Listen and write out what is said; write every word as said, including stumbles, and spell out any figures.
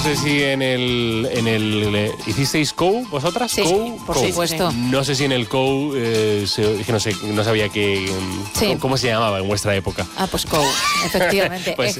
No sé si en el, en el eh, ¿hicisteis C O U vosotras? Sí, C O U, por C O U. supuesto. No sé si en el C O U, eh, se, que no sé, no sabía que, Sí. cómo se llamaba en vuestra época. Ah, pues C O U, efectivamente. Pues